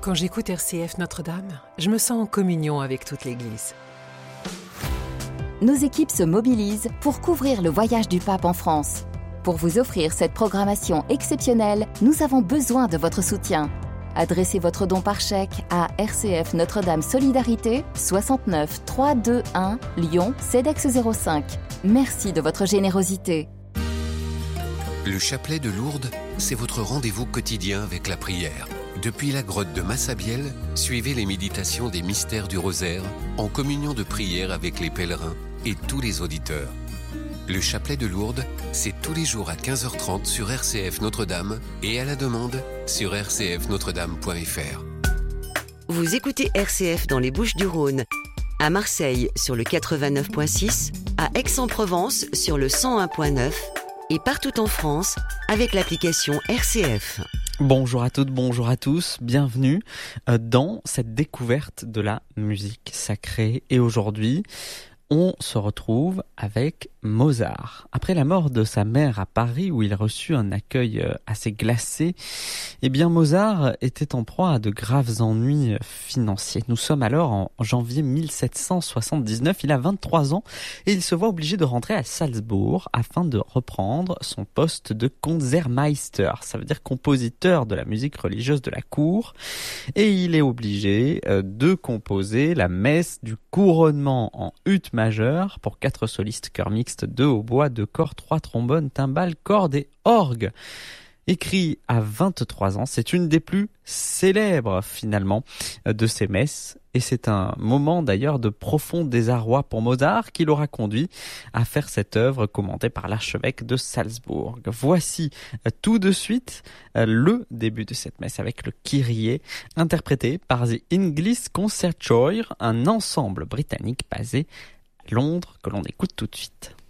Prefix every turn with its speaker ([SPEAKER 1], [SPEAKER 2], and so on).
[SPEAKER 1] Quand j'écoute RCF Notre-Dame, je me sens en communion avec toute l'Église.
[SPEAKER 2] Nos équipes se mobilisent pour couvrir le voyage du pape en France. Pour vous offrir cette programmation exceptionnelle, nous avons besoin de votre soutien. Adressez votre don par chèque à RCF Notre-Dame Solidarité, 69 321 Lyon, CEDEX 05. Merci de votre générosité.
[SPEAKER 3] Le chapelet de Lourdes, c'est votre rendez-vous quotidien avec la prière. Depuis la grotte de Massabielle, suivez les méditations des mystères du rosaire en communion de prière avec les pèlerins et tous les auditeurs. Le chapelet de Lourdes, c'est tous les jours à 15h30 sur RCF Notre-Dame et à la demande sur rcfnotredame.fr.
[SPEAKER 4] Vous écoutez RCF dans les Bouches-du-Rhône, à Marseille sur le 89.6, à Aix-en-Provence sur le 101.9 et partout en France avec l'application RCF.
[SPEAKER 5] Bonjour à toutes, bonjour à tous, bienvenue dans cette découverte de la musique sacrée. Et aujourd'hui, on se retrouve avec Mozart. Après la mort de sa mère à Paris, où il reçut un accueil assez glacé, eh bien Mozart était en proie à de graves ennuis financiers. Nous sommes alors en janvier 1779, il a 23 ans et il se voit obligé de rentrer à Salzbourg afin de reprendre son poste de Konzertmeister, ça veut dire compositeur de la musique religieuse de la cour, et il est obligé de composer la messe du couronnement en ut majeur pour 4 solistes, chœur mixte, 2 hautbois, 2 corps, 3 trombones, timbales, cordes et orgue. Écrit à 23 ans, c'est une des plus célèbres finalement de ces messes et c'est un moment d'ailleurs de profond désarroi pour Mozart qui l'aura conduit à faire cette œuvre commandée par l'archevêque de Salzbourg. Voici tout de suite le début de cette messe avec le Kyrie interprété par The English Concertchoir, un ensemble britannique basé à Londres que l'on écoute tout de suite.